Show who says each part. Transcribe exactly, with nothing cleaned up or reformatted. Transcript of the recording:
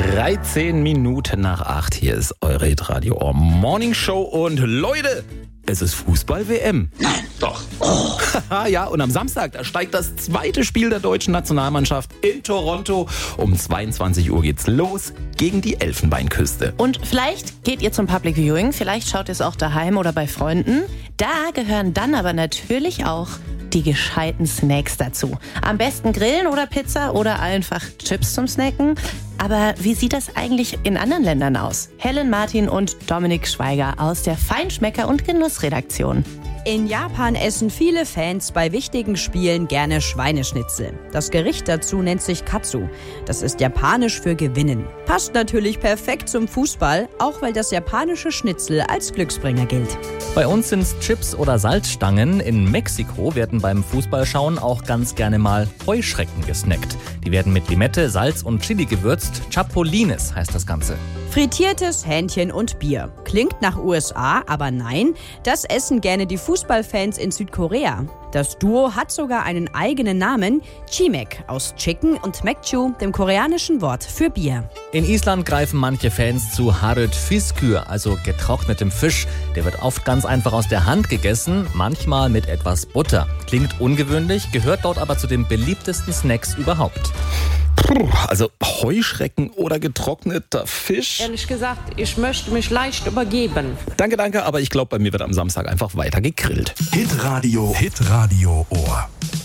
Speaker 1: dreizehn Minuten nach acht. Hier ist eure Hitradio Ohr Morning Show. Und Leute, es ist Fußball-W M.
Speaker 2: Nein, doch. Oh.
Speaker 1: Ja, und am Samstag, da steigt das zweite Spiel der deutschen Nationalmannschaft in Toronto. Um zweiundzwanzig Uhr geht's los gegen die Elfenbeinküste.
Speaker 3: Und vielleicht geht ihr zum Public Viewing, vielleicht schaut ihr es auch daheim oder bei Freunden. Da gehören dann aber natürlich auch die gescheiten Snacks dazu. Am besten Grillen oder Pizza oder einfach Chips zum Snacken. Aber wie sieht das eigentlich in anderen Ländern aus? Helen Martin und Dominik Schweiger aus der Feinschmecker- und Genussredaktion.
Speaker 4: In Japan essen viele Fans bei wichtigen Spielen gerne Schweineschnitzel. Das Gericht dazu nennt sich Katsu. Das ist japanisch für gewinnen. Passt natürlich perfekt zum Fußball, auch weil das japanische Schnitzel als Glücksbringer gilt.
Speaker 5: Bei uns sind es Chips oder Salzstangen. In Mexiko werden beim Fußballschauen auch ganz gerne mal Heuschrecken gesnackt. Die werden mit Limette, Salz und Chili gewürzt. Chapulines heißt das Ganze.
Speaker 4: Frittiertes Hähnchen und Bier. Klingt nach U S A, aber nein, das essen gerne die Fußballfans in Südkorea. Das Duo hat sogar einen eigenen Namen, Chimek, aus Chicken und Mekju, dem koreanischen Wort für Bier.
Speaker 5: In Island greifen manche Fans zu Harrod Fiskur, also getrocknetem Fisch. Der wird oft ganz einfach aus der Hand gegessen, manchmal mit etwas Butter. Klingt ungewöhnlich, gehört dort aber zu den beliebtesten Snacks überhaupt.
Speaker 1: Puh, also Heuschrecken oder getrockneter Fisch?
Speaker 6: Ehrlich gesagt, ich möchte mich leicht übergeben.
Speaker 1: Danke, danke, aber ich glaube, bei mir wird am Samstag einfach weiter gegrillt.
Speaker 2: Hitradio, Hitradio Ohr.